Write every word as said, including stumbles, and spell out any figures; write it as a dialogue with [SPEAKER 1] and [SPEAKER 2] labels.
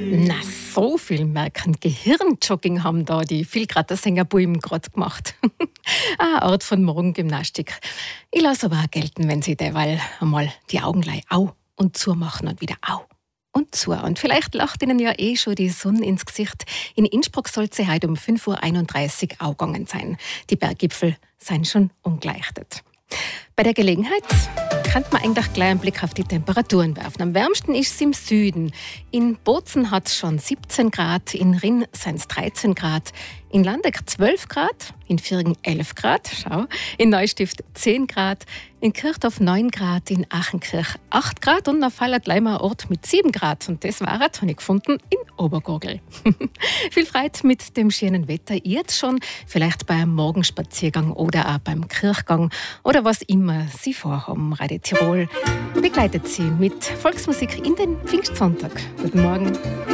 [SPEAKER 1] Na, so viel merken. Gehirnjogging haben da die Vielgratter Sängerbuben gerade gemacht. Ein Art von Morgengymnastik. Ich lasse aber auch gelten, wenn sie derweil einmal die Augen gleich au und zumachen und wieder au und zu. Und vielleicht lacht ihnen ja eh schon die Sonne ins Gesicht. In Innsbruck soll sie heute um fünf Uhr einunddreißig aufgegangen sein. Die Berggipfel seien schon umgeleuchtet. Bei der Gelegenheit kann man eigentlich gleich einen Blick auf die Temperaturen werfen. Am wärmsten ist es im Süden. In Bozen hat es schon siebzehn Grad, in Rinn sind es dreizehn Grad, in Landeck zwölf Grad, in Viergen elf Grad, schau, in Neustift zehn Grad, in Kirchdorf neun Grad, in Achenkirch acht Grad und noch fällt gleich mal ein Ort mit sieben Grad. Und das war es, habe ich gefunden, in Obergurgl. Viel Freude mit dem schönen Wetter jetzt schon, vielleicht beim Morgenspaziergang oder auch beim Kirchgang oder was immer Sie vorhaben. Radio Tirol begleitet Sie mit Volksmusik in den Pfingstsonntag. Guten Morgen.